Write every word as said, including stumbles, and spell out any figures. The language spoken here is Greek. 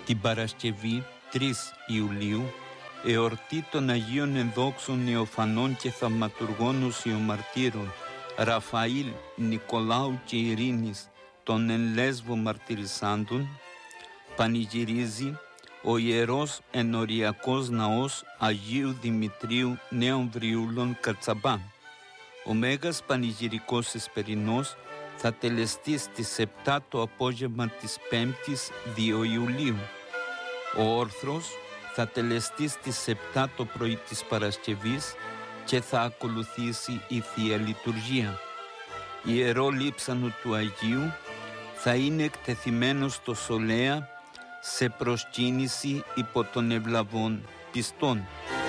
Την Παρασκευή τρεις Ιουλίου, εορτή των Αγίων Ενδόξων Νεοφανών και Θαυματουργών Οσιομαρτύρων Ραφαήλ, Νικολάου και Ειρήνης των εν Λέσβο μαρτυρισάντων, πανηγυρίζει ο Ιερός Ενοριακός Ναός Αγίου Δημητρίου Νέων Βριούλων Κατσαμπά. Ο Μέγας Πανηγυρικός Εσπερινός θα τελεστεί στις επτά το απόγευμα της Πέμπτης δύο Ιουλίου. Ο Όρθρος θα τελεστεί στις επτά το πρωί της Παρασκευής και θα ακολουθήσει η Θεία Λειτουργία. Η Ιερό Λείψανο του Αγίου θα είναι εκτεθειμένο στο Σολέα σε προσκύνηση υπό των ευλαβών πιστών.